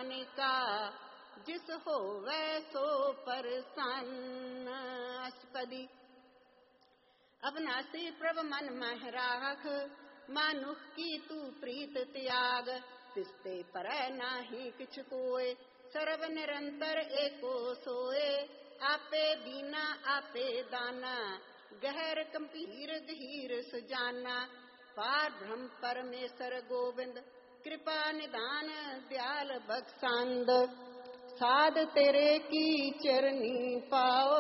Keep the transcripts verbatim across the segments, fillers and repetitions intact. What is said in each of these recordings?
जाने का, जिस हो वैसो प्रसन्न। अष्टपदी। अपना से प्रभ मन मह राख, मानुष की तू प्रीत त्याग। तिसते पर नाही किछ कोय, सर्व निरंतर एको सोए। आपे बीना आपे दाना, गहर गंभीर गहीर सुजाना। पार ब्रह्म परमेश्वर गोविंद, कृपा निदान दयाल बख्शांद। साध तेरे की चरनी पाओ,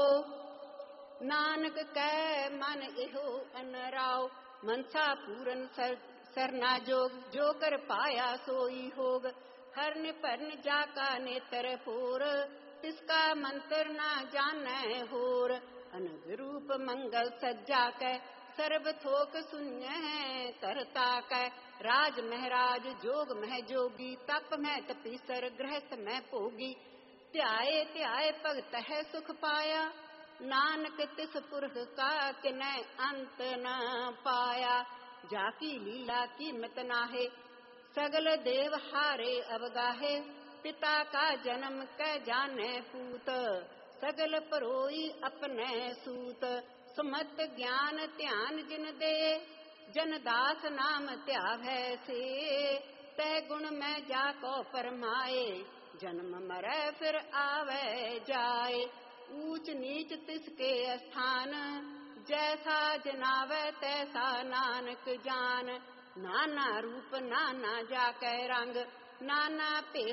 नानक कै मन एहो अनराओ। मनसा पूरन सर सरना जोग, जो कर पाया सोई होग। हरन परन जाका नेत्र फोर, तिसका मंत्र ना जानै होर। अनग रूप मंगल सज्जा कै, सर्व थोक शून्य है करता कै। राज महराज जोग मह जोगी, तप में तपीसर गृहस्थ में भोगी। त्याए त्याए भगत है सुख पाया, नानक तिस पुरख का किनै अंत न पाया। जाकी लीला कीमत नाहे, सगल देव हारे अवगाहे। पिता का जन्म कै जाने पूत, सगल परोई अपने सूत। सुमत ज्ञान ध्यान जिन दे, जन दास नाम त्यावै से। तै गुण में जाको परमाए, जन्म मरै फिर आवे जाए। ऊंच नीच तिसके स्थान, जैसा जनावे तैसा नानक जान। नाना रूप नाना जाकै रंग, नाना भेष